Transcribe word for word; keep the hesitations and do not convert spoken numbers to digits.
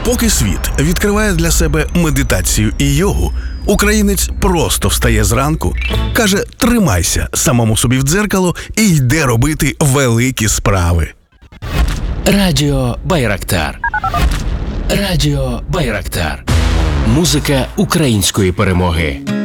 Поки світ відкриває для себе медитацію і йогу, українець просто встає зранку, каже «тримайся» самому собі в дзеркало і йде робити великі справи. Радіо Байрактар. Радіо Байрактар. Музика української перемоги.